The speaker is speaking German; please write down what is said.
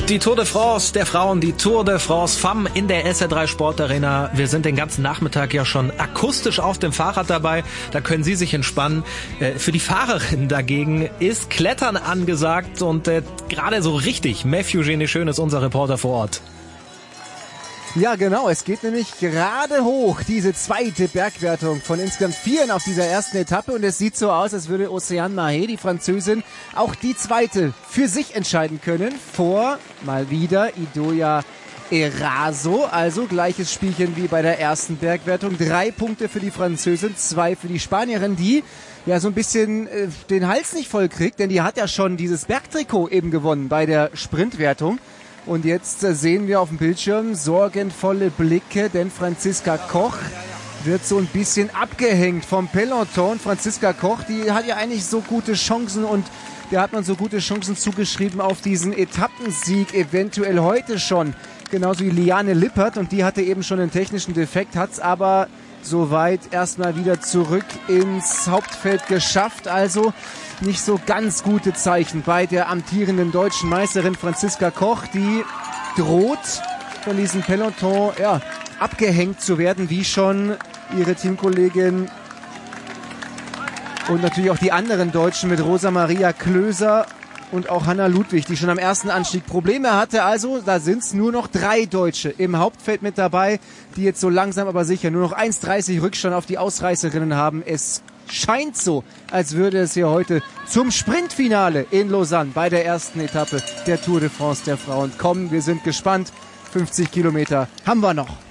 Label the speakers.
Speaker 1: Die Tour de France der Frauen, die Tour de France Femmes in der SR3 Sportarena. Wir sind den ganzen Nachmittag ja schon akustisch auf dem Fahrrad dabei. Da können Sie sich entspannen. Für die Fahrerin dagegen ist Klettern angesagt und gerade so richtig. Matthew Geneschön ist unser Reporter vor Ort.
Speaker 2: Ja, genau. Es geht nämlich gerade hoch, diese zweite Bergwertung von insgesamt 4 auf dieser ersten Etappe. Und es sieht so aus, als würde Océane Mahé, die Französin, auch die zweite für sich entscheiden können. Vor, mal wieder, Idoia Eraso. Also gleiches Spielchen wie bei der ersten Bergwertung. 3 Punkte für die Französin, 2 für die Spanierin, die ja so ein bisschen den Hals nicht voll kriegt. Denn die hat ja schon dieses Bergtrikot eben gewonnen bei der Sprintwertung. Und jetzt sehen wir auf dem Bildschirm sorgenvolle Blicke, denn Franziska Koch wird so ein bisschen abgehängt vom Peloton. Franziska Koch, die hat ja eigentlich so gute Chancen und der hat man so gute Chancen zugeschrieben auf diesen Etappensieg, eventuell heute schon. Genauso wie Liane Lippert und die hatte eben schon einen technischen Defekt, hat es aber soweit erstmal wieder zurück ins Hauptfeld geschafft. Also nicht so ganz gute Zeichen bei der amtierenden deutschen Meisterin Franziska Koch, die droht von diesem Peloton abgehängt zu werden, wie schon ihre Teamkollegin und natürlich auch die anderen Deutschen mit Rosa Maria Klöser und auch Hanna Ludwig, die schon am ersten Anstieg Probleme hatte. Also da sind es nur noch 3 Deutsche im Hauptfeld mit dabei, die jetzt so langsam aber sicher nur noch 1,30 Rückstand auf die Ausreißerinnen haben. Es scheint so, als würde es hier heute zum Sprintfinale in Lausanne bei der ersten Etappe der Tour de France der Frauen kommen. Wir sind gespannt. 50 Kilometer haben wir noch.